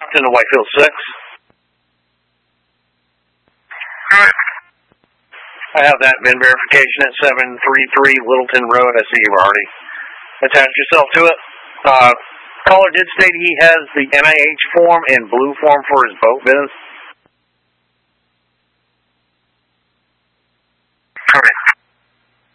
to Whitefield 6. I have that VIN verification at 733 Littleton Road. I see you've already attached yourself to it. Caller did state he has the NIH form and blue form for his boat biz.